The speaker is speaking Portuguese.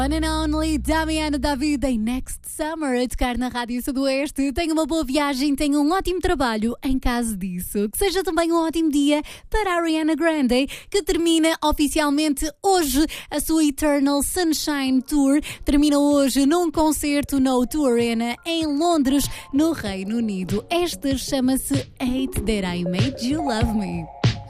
One and only Damiana David em Next Summer a tocar na Rádio Sudoeste. Tenha uma boa viagem, tenha um ótimo trabalho em caso disso. Que seja também um ótimo dia para a Ariana Grande, que termina oficialmente hoje a sua Eternal Sunshine Tour. Termina hoje num concerto na O2 Arena em Londres, no Reino Unido. Esta chama-se Hate That I Made You Love Me.